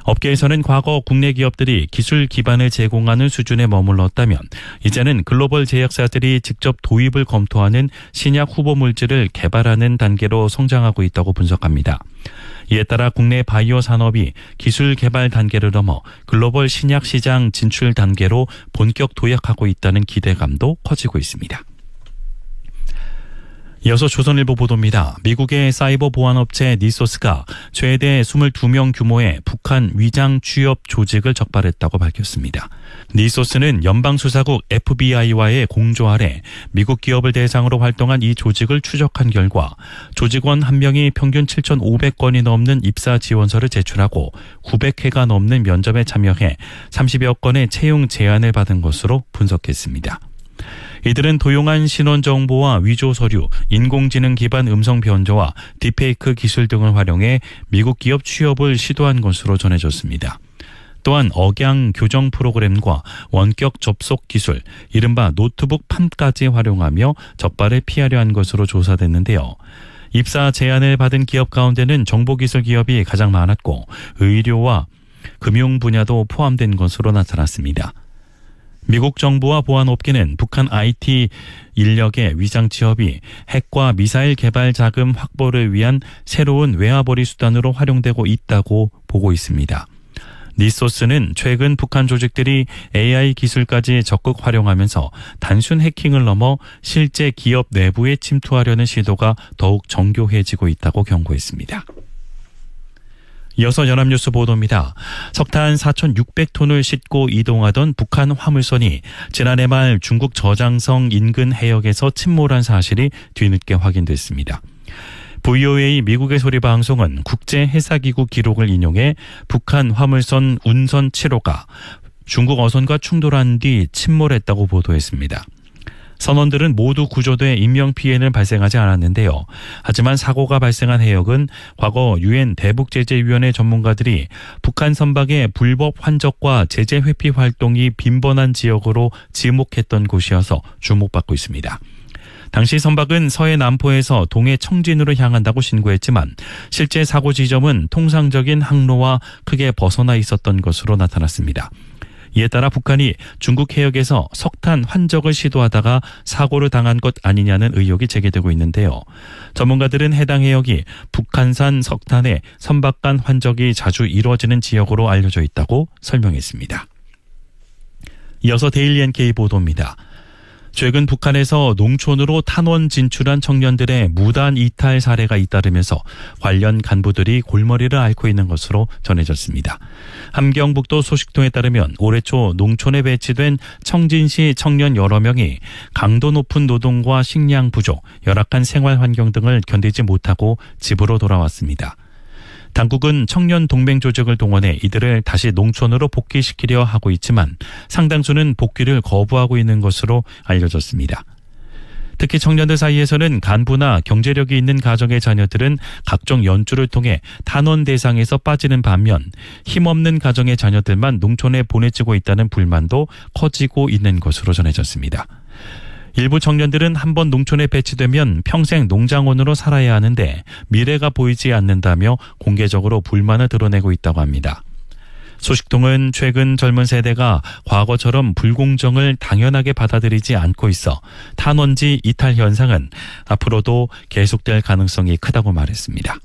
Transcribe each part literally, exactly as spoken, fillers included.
업계에서는 과거 국내 기업들이 기술 기반을 제공하는 수준에 머물렀다면 이제는 글로벌 제약사들이 직접 도입을 검토하는 신약 후보 물질을 개발하는 단계로 성장하고 있다고 분석합니다. 이에 따라 국내 바이오 산업이 기술 개발 단계를 넘어 글로벌 신약 시장 진출 단계로 본격 도약하고 있다는 기대감도 커지고 있습니다. 이어서 조선일보 보도입니다. 미국의 사이버 보안업체 니소스가 최대 이십이 명 규모의 북한 위장 취업 조직을 적발했다고 밝혔습니다. 니소스는 연방수사국 에프비아이와의 공조 아래 미국 기업을 대상으로 활동한 이 조직을 추적한 결과 조직원 한 명이 평균 칠천오백 건이 넘는 입사 지원서를 제출하고 구백 회가 넘는 면접에 참여해 삼십여 건의 채용 제안을 받은 것으로 분석했습니다. 이들은 도용한 신원 정보와 위조 서류, 인공지능 기반 음성 변조와 딥페이크 기술 등을 활용해 미국 기업 취업을 시도한 것으로 전해졌습니다. 또한 억양 교정 프로그램과 원격 접속 기술, 이른바 노트북 팜까지 활용하며 적발을 피하려 한 것으로 조사됐는데요. 입사 제안을 받은 기업 가운데는 정보기술 기업이 가장 많았고 의료와 금융 분야도 포함된 것으로 나타났습니다. 미국 정부와 보안업계는 북한 아이티 인력의 위장 취업이 핵과 미사일 개발 자금 확보를 위한 새로운 외화벌이 수단으로 활용되고 있다고 보고 있습니다. 니소스는 최근 북한 조직들이 에이아이 기술까지 적극 활용하면서 단순 해킹을 넘어 실제 기업 내부에 침투하려는 시도가 더욱 정교해지고 있다고 경고했습니다. 이어서 연합뉴스 보도입니다. 석탄 사천육백 톤을 싣고 이동하던 북한 화물선이 지난해 말 중국 저장성 인근 해역에서 침몰한 사실이 뒤늦게 확인됐습니다. 브이오에이 미국의 소리 방송은 국제해사기구 기록을 인용해 북한 화물선 운선 칠 호가 중국 어선과 충돌한 뒤 침몰했다고 보도했습니다. 선원들은 모두 구조돼 인명피해는 발생하지 않았는데요. 하지만 사고가 발생한 해역은 과거 유엔 대북제재위원회 전문가들이 북한 선박의 불법 환적과 제재 회피 활동이 빈번한 지역으로 지목했던 곳이어서 주목받고 있습니다. 당시 선박은 서해 남포에서 동해 청진으로 향한다고 신고했지만 실제 사고 지점은 통상적인 항로와 크게 벗어나 있었던 것으로 나타났습니다. 이에 따라 북한이 중국 해역에서 석탄 환적을 시도하다가 사고를 당한 것 아니냐는 의혹이 제기되고 있는데요. 전문가들은 해당 해역이 북한산 석탄의 선박 간 환적이 자주 이루어지는 지역으로 알려져 있다고 설명했습니다. 이어서 데일리 엔케이 보도입니다. 최근 북한에서 농촌으로 탄원 진출한 청년들의 무단 이탈 사례가 잇따르면서 관련 간부들이 골머리를 앓고 있는 것으로 전해졌습니다. 함경북도 소식통에 따르면 올해 초 농촌에 배치된 청진시 청년 여러 명이 강도 높은 노동과 식량 부족, 열악한 생활 환경 등을 견디지 못하고 집으로 돌아왔습니다. 당국은 청년 동맹 조직을 동원해 이들을 다시 농촌으로 복귀시키려 하고 있지만 상당수는 복귀를 거부하고 있는 것으로 알려졌습니다. 특히 청년들 사이에서는 간부나 경제력이 있는 가정의 자녀들은 각종 연주를 통해 탄원 대상에서 빠지는 반면 힘없는 가정의 자녀들만 농촌에 보내지고 있다는 불만도 커지고 있는 것으로 전해졌습니다. 일부 청년들은 한번 농촌에 배치되면 평생 농장원으로 살아야 하는데 미래가 보이지 않는다며 공개적으로 불만을 드러내고 있다고 합니다. 소식통은 최근 젊은 세대가 과거처럼 불공정을 당연하게 받아들이지 않고 있어 탄원지 이탈 현상은 앞으로도 계속될 가능성이 크다고 말했습니다.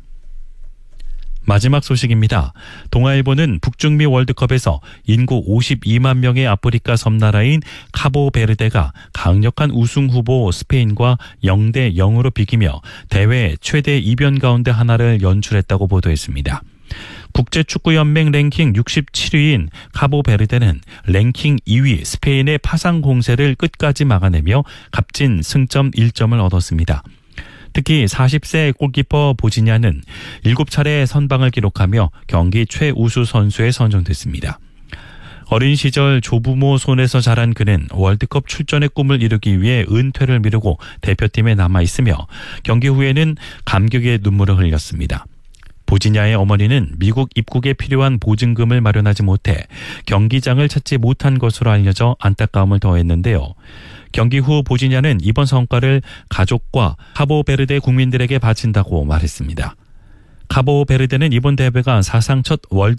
마지막 소식입니다. 동아일보는 북중미 월드컵에서 인구 오십이만 명의 아프리카 섬나라인 카보베르데가 강력한 우승 후보 스페인과 영 대 영으로 비기며 대회 최대 이변 가운데 하나를 연출했다고 보도했습니다. 국제축구연맹 랭킹 육십칠 위인 카보베르데는 랭킹 이 위 스페인의 파상 공세를 끝까지 막아내며 값진 승점 일 점을 얻었습니다. 특히 사십 세 골키퍼 보지냐는 일곱 차례 선방을 기록하며 경기 최우수 선수에 선정됐습니다. 어린 시절 조부모 손에서 자란 그는 월드컵 출전의 꿈을 이루기 위해 은퇴를 미루고 대표팀에 남아있으며 경기 후에는 감격의 눈물을 흘렸습니다. 보지냐의 어머니는 미국 입국에 필요한 보증금을 마련하지 못해 경기장을 찾지 못한 것으로 알려져 안타까움을 더했는데요. 경기 후 보지냐는 이번 성과를 가족과 카보베르데 국민들에게 바친다고 말했습니다. 카보베르데는 이번 대회가 사상 첫 월드